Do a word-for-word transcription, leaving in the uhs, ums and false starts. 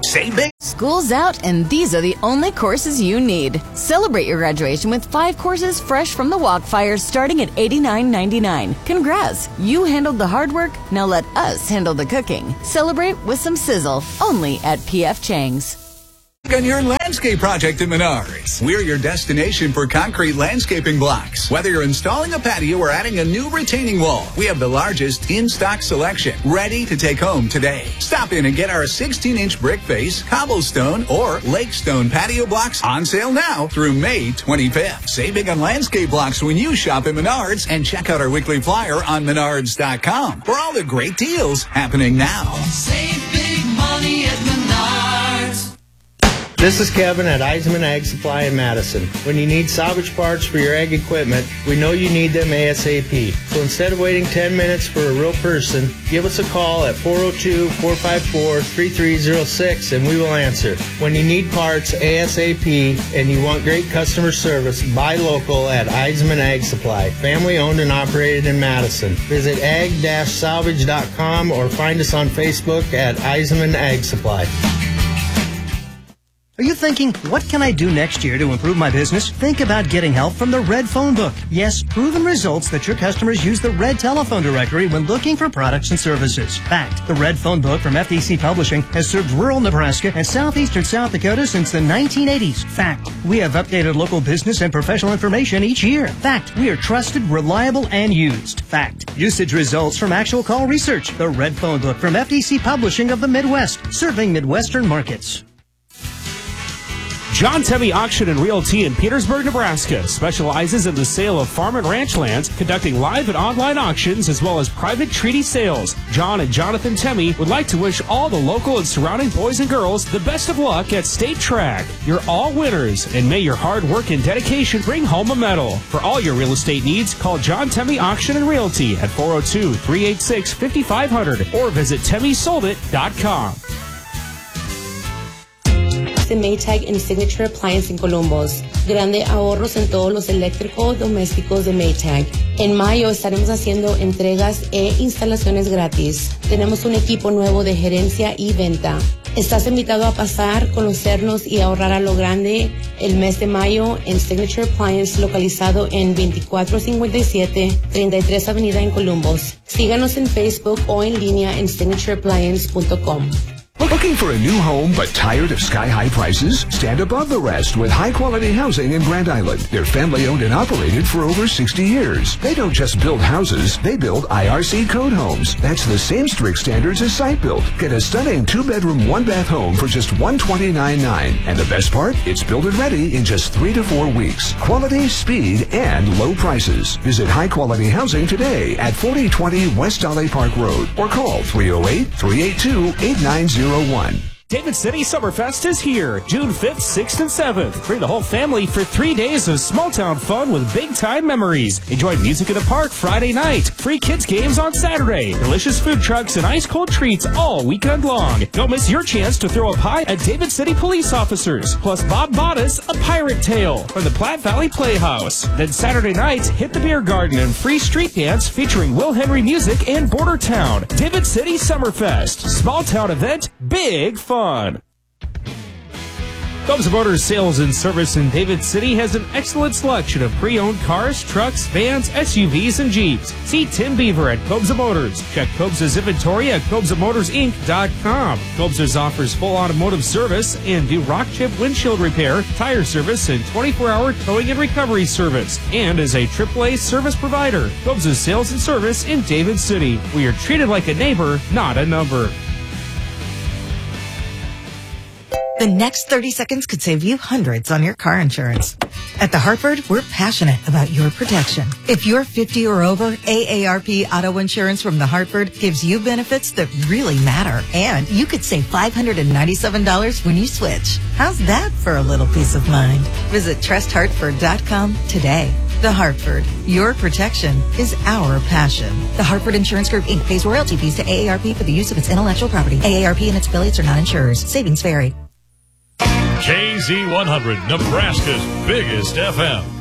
Save big. School's out, and these are the only courses you need. Celebrate your graduation with five courses fresh from the Walkfire starting at eighty-nine ninety-nine. Congrats! You handled the hard work, now let us handle the cooking. Celebrate with some sizzle, only at P F Chang's. On your landscape project at Menards. We're your destination for concrete landscaping blocks. Whether you're installing a patio or adding a new retaining wall, we have the largest in-stock selection ready to take home today. Stop in and get our sixteen-inch brick face, cobblestone, or lake stone patio blocks on sale now through May twenty-fifth. Save big on landscape blocks when you shop at Menards, and check out our weekly flyer on menards dot com for all the great deals happening now. Save big money at Menards. This is Kevin at Eisman Ag Supply in Madison. When you need salvage parts for your ag equipment, we know you need them ASAP. So instead of waiting ten minutes for a real person, give us a call at four oh two, four five four, three three oh six and we will answer. When you need parts ASAP and you want great customer service, buy local at Eisman Ag Supply. Family owned and operated in Madison. Visit ag dash salvage dot com or find us on Facebook at Eisman Ag Supply. Are you thinking, what can I do next year to improve my business? Think about getting help from the Red Phone Book. Yes, proven results that your customers use the Red Telephone Directory when looking for products and services. Fact, the Red Phone Book from F D C Publishing has served rural Nebraska and southeastern South Dakota since the nineteen eighties. Fact, we have updated local business and professional information each year. Fact, we are trusted, reliable, and used. Fact, usage results from actual call research. The Red Phone Book from F D C Publishing of the Midwest, serving Midwestern markets. John Temme Auction and Realty in Petersburg, Nebraska specializes in the sale of farm and ranch lands, conducting live and online auctions as well as private treaty sales. John and Jonathan Temme would like to wish all the local and surrounding boys and girls the best of luck at State Track. You're all winners, and may your hard work and dedication bring home a medal. For all your real estate needs, call John Temme Auction and Realty at four oh two, three eight six, five five zero zero or visit temme sold it dot com. De Maytag en Signature Appliance en Columbus. Grande ahorros en todos los eléctricos domésticos de Maytag. En mayo estaremos haciendo entregas e instalaciones gratis. Tenemos un equipo nuevo de gerencia y venta. Estás invitado a pasar, conocernos y ahorrar a lo grande el mes de mayo en Signature Appliance, localizado en veinticuatro cincuenta y siete treinta y tres Avenida en Columbus. Síganos en Facebook o en línea en signature appliance punto com. Looking for a new home but tired of sky-high prices? Stand above the rest with high-quality housing in Grand Island. They're family-owned and operated for over sixty years. They don't just build houses, they build I R C code homes. That's the same strict standards as site built. Get a stunning two-bedroom, one-bath home for just one hundred twenty-nine thousand dollars. And the best part? It's built and ready in just three to four weeks. Quality, speed, and low prices. Visit high-quality housing today at forty twenty West Dolly Park Road or call three oh eight, three eight two, eight nine zero one. David City Summerfest is here, June fifth, sixth, and seventh. Bring the whole family for three days of small-town fun with big-time memories. Enjoy music in the park Friday night, free kids games on Saturday, delicious food trucks and ice-cold treats all weekend long. Don't miss your chance to throw a pie at David City police officers, plus Bob Bottas, A Pirate Tale from the Platte Valley Playhouse. Then Saturday night, hit the beer garden and free street dance featuring Will Henry Music and Border Town. David City Summerfest, small-town event, big fun. Fun. Cobes Motors Sales and Service in David City has an excellent selection of pre-owned cars, trucks, vans, S U Vs, and Jeeps. See Tim Beaver at Cobes Motors. Check Cobes' inventory at cobes motors inc dot com. Cobes offers full automotive service and do rock chip windshield repair, tire service, and twenty-four hour towing and recovery service. And is a triple A service provider. Cobes Sales and Service in David City. We are treated like a neighbor, not a number. The next thirty seconds could save you hundreds on your car insurance. At The Hartford, we're passionate about your protection. If you're fifty or over, A A R P Auto Insurance from The Hartford gives you benefits that really matter. And you could save five hundred ninety-seven dollars when you switch. How's that for a little peace of mind? Visit trust hartford dot com today. The Hartford, your protection is our passion. The Hartford Insurance Group, Incorporated pays royalty fees to A A R P for the use of its intellectual property. A A R P and its affiliates are not insurers. Savings vary. K Z one hundred, Nebraska's biggest F M.